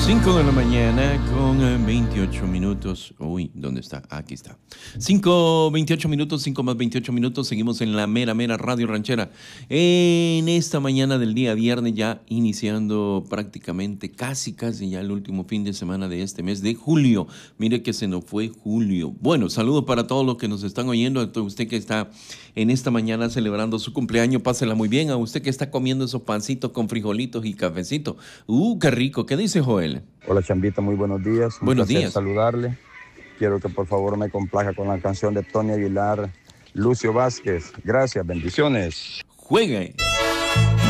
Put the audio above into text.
5 de la mañana con 28 minutos. Uy, ¿dónde está? Aquí está. 28 minutos, 5 más 28 minutos. Seguimos en la mera radio ranchera. En esta mañana del día viernes, ya iniciando prácticamente casi ya el último fin de semana de este mes de julio. Mire que se nos fue julio. Bueno, saludos para todos los que nos están oyendo. A usted que está en esta mañana celebrando su cumpleaños, pásela muy bien. A usted que está comiendo esos pancitos con frijolitos y cafecito. Qué rico. ¿Qué dice Joel? Hola Chambita, muy buenos días. Buenos días. Saludarle. Quiero que por favor me complaja con la canción de Tony Aguilar, Lucio Vázquez. Gracias, bendiciones. Juegue.